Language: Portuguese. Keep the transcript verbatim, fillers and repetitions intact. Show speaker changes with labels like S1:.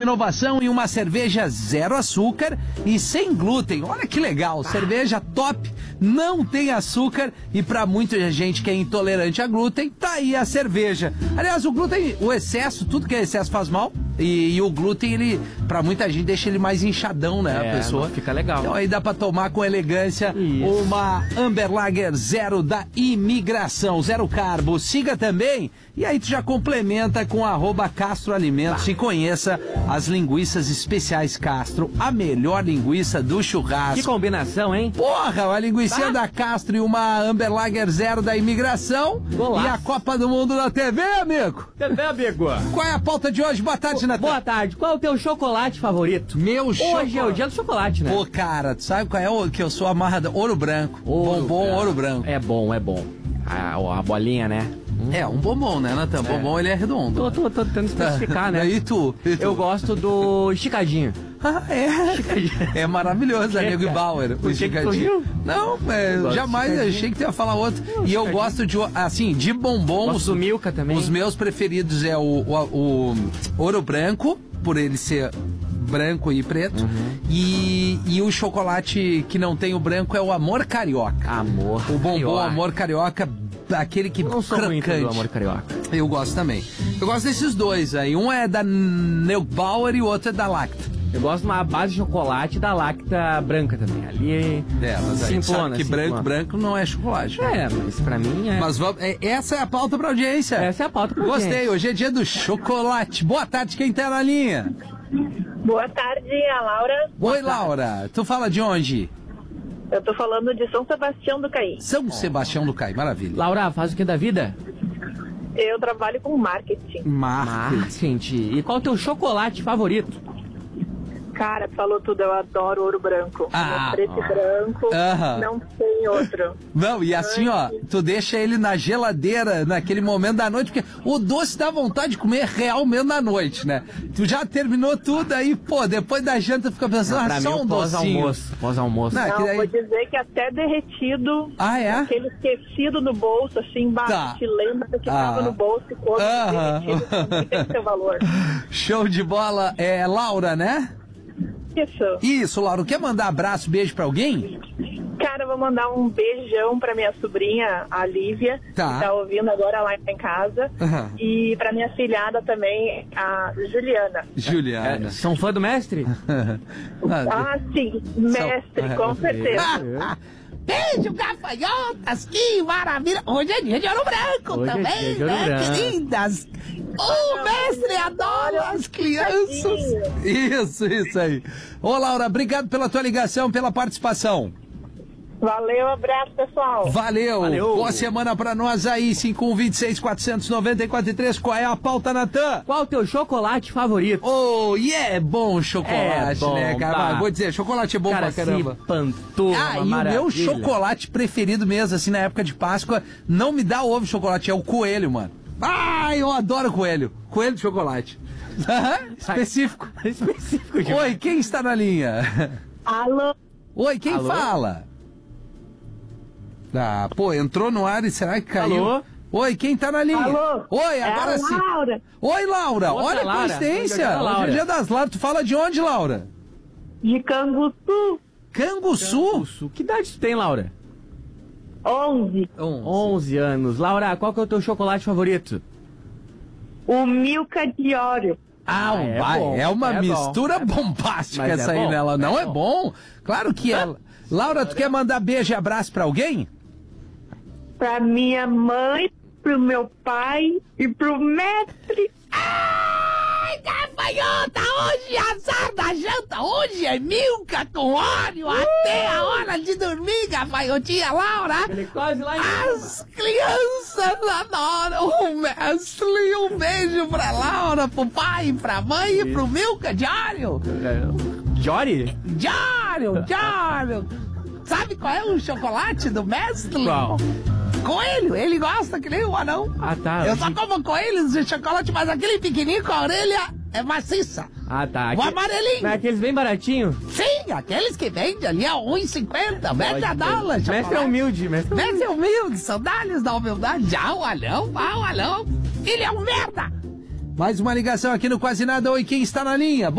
S1: inovação em uma cerveja zero açúcar e sem glúten. Olha que legal, cerveja top, não tem açúcar e para muita gente que é intolerante a glúten, tá aí a cerveja. Aliás, o glúten, o excesso, tudo que é excesso faz mal. E, e o glúten, ele, pra muita gente, deixa ele mais inchadão, né,
S2: é,
S1: a pessoa.
S2: Fica legal.
S1: Então aí dá pra tomar com elegância. Isso. Uma Amber Lager Zero da Imigração, zero carbo. Siga também, e aí tu já complementa com arroba Castro Alimentos ah. e conheça as linguiças especiais Castro, a melhor linguiça do churrasco.
S2: Que combinação, hein?
S1: Porra, uma linguiça tá. da Castro e uma Amber Lager Zero da Imigração.
S2: Golaço.
S1: E a Copa do Mundo na T V, amigo.
S2: T V, amigo.
S1: Qual é a pauta de hoje? Boa tarde, Natan.
S2: Boa tarde. Qual é o teu chocolate favorito?
S1: Meu chocolate.
S2: Hoje é o dia do chocolate, né?
S1: Pô, cara, tu sabe qual é o que eu sou amarrado? Ouro branco. Ouro bombom, branco. Ouro branco.
S2: É bom, é bom. A, a bolinha, né?
S1: Hum. É, um bombom, né, Natan? É. Bombom, ele é redondo.
S2: Tô, tô, tô tentando especificar, tá. né?
S1: E tu? e tu?
S2: Eu gosto do esticadinho.
S1: Ah, é? Esticadinho. É maravilhoso,
S2: é,
S1: amigo Bauer. O esticadinho. Não, é, jamais achei que tu ia falar outro. Não, e eu gosto de, assim, de bombons.
S2: Gosto do Milka também.
S1: Os meus preferidos é o, o, o ouro branco, por ele ser branco e preto. Uhum. E, e o chocolate que não tem o branco é o Amor Carioca.
S2: Amor
S1: O bombom
S2: Carioca.
S1: Amor Carioca, aquele que...
S2: Eu não sou muito do Amor Carioca.
S1: Eu gosto também. Eu gosto desses dois aí. Um é da Neubauer e o outro é da Lacta.
S2: Eu gosto de uma base de chocolate da Lacta branca também. Ali
S1: é, mas aí
S2: simplona,
S1: que
S2: simplona.
S1: branco, branco não é chocolate.
S2: É, mas pra mim é...
S1: Mas vamos, é, essa é a pauta pra audiência.
S2: Essa é a pauta pra
S1: Gostei,
S2: audiência.
S1: Gostei, hoje é dia do chocolate. Boa tarde, quem tá na linha?
S3: Boa tarde, a Laura.
S1: Oi, Laura. Tu fala de onde?
S3: Eu tô falando de São Sebastião do Caí.
S1: São oh. Sebastião do Caí, maravilha.
S2: Laura, faz o que da vida?
S3: Eu trabalho com marketing.
S2: Marketing. E qual é o teu chocolate favorito?
S3: Cara, falou tudo, eu adoro ouro branco.
S1: Ah,
S3: é preto e
S1: ah.
S3: branco,
S1: uh-huh.
S3: não tem outro.
S1: Não, e assim, ó, tu deixa ele na geladeira naquele momento da noite, porque o doce dá vontade de comer real mesmo na noite, né? Tu já terminou tudo aí, pô, depois da janta fica pensando,
S2: não,
S1: ah, só
S2: mim,
S1: um docinho.
S2: Pós-almoço, pós-almoço.
S3: Não,
S1: não
S3: daí... vou dizer que até derretido,
S1: ah, é?
S3: aquele esquecido no bolso, assim, embaixo,
S1: tá.
S3: te lembra que
S1: ah.
S3: tava no bolso e quando uh-huh. derretido, também tem seu valor.
S1: Show de bola, é Laura, né?
S3: Isso.
S1: Isso, Laura. Quer mandar abraço, beijo pra alguém?
S3: Cara, eu vou mandar um beijão pra minha sobrinha, a Lívia,
S1: tá.
S3: que tá ouvindo agora lá em casa. Uhum. E pra minha filhada também, a Juliana.
S1: Juliana.
S2: É, são fã do mestre?
S3: ah, sim. Mestre, São... com certeza.
S1: Beijo, gafanhotas, que maravilha. Hoje é dia de ouro branco Hoje também, é dia de ouro né, branco. Queridas? O mestre adora as crianças. Isso, isso aí. Ô, Laura, obrigado pela tua ligação, pela participação.
S3: Valeu, abraço, pessoal.
S1: Valeu.
S2: Valeu.
S1: Boa semana pra nós aí, cinco um dois seis, quatro nove quatro três. Qual é a pauta, Natan?
S2: Qual o teu chocolate favorito?
S1: Oh, e yeah, é bom chocolate, é bom, né, cara? Bah. Vou dizer, chocolate é bom
S2: cara,
S1: pra caramba.
S2: Pantou,
S1: ah, e
S2: maravilha.
S1: o meu chocolate preferido mesmo, assim, na época de Páscoa, não me dá ovo de chocolate, é o coelho, mano. Ah, eu adoro coelho. Coelho de chocolate. Específico.
S2: Específico. De
S1: Oi, quem está na linha?
S3: Alô?
S1: Oi, quem
S2: Alô?
S1: fala? Ah, pô, entrou no ar e será que caiu?
S2: Alô?
S1: Oi, quem tá na linha?
S3: Alô?
S1: Oi, agora
S3: é a
S1: sim.
S3: Laura.
S1: Oi, Laura.
S2: Outra
S1: Olha a
S2: Laura.
S1: coincidência.
S2: Hoje é
S1: Hoje é dia das Lauras. Tu fala de onde, Laura?
S3: De Canguçu.
S1: Canguçu?
S2: Canguçu. Que idade tu tem, Laura?
S3: Onze.
S2: Onze anos. Laura, qual que é o teu chocolate favorito?
S3: O Milka de Oreo.
S1: Ah,
S2: ah é,
S1: vai.
S2: bom,
S1: É uma
S2: é
S1: mistura
S2: bom,
S1: bombástica
S2: é
S1: essa
S2: é
S1: aí,
S2: bom,
S1: né? Ela
S2: é
S1: não
S2: bom.
S1: é bom? Claro que é. Laura, tu quer mandar beijo e abraço pra alguém?
S3: Pra minha mãe, pro meu pai e pro mestre.
S1: Ai, gafanhota! Hoje é azar da janta! Hoje é Milka com óleo uh! até a hora de dormir, gafanhotinha Laura!
S2: Quase lá em
S1: As crianças adoram o mestre! Um beijo pra Laura, pro pai, pra mãe e pro Milka de óleo!
S2: Jory?
S1: De óleo, de óleo! Sabe qual é o chocolate do mestre?
S2: Qual?
S1: Coelho, ele gosta que nem o anão.
S2: Ah, tá.
S1: Eu só como coelhos de chocolate, mas aquele pequenininho com a orelha é maciça.
S2: Ah, tá.
S1: O amarelinho.
S2: Não é aqueles bem baratinhos?
S1: Sim, aqueles que vendem ali a um e cinquenta, mete a dólar.
S2: Mestre é humilde, mestre é humilde.
S1: Mestre é humilde, sandálias da humildade. Já o anão, ah, o anão, ele é um merda. Mais uma ligação aqui no Quase Nada. Oi, quem está na linha?